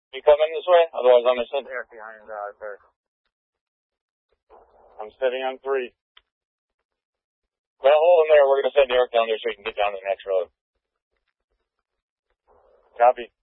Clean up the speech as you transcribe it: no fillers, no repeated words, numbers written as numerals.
You coming this way? Otherwise, I'm going to sit there behind third. I'm sitting on 3. Well, hold him there. We're going to send Eric down there so he can get down to the next road. Copy.